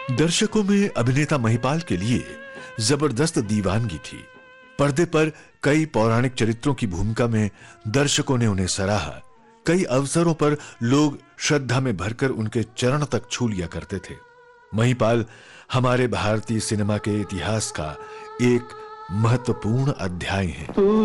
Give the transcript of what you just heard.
दर्शकों में अभिनेता महिपाल के लिए जबरदस्त दीवानगी थी। पर्दे पर कई पौराणिक चरित्रों की भूमिका में दर्शकों ने उन्हें सराहा। कई अवसरों पर लोग श्रद्धा में भरकर उनके चरण तक छू लिया करते थे। महिपाल हमारे भारतीय सिनेमा के इतिहास का एक महत्वपूर्ण अध्याय हैं।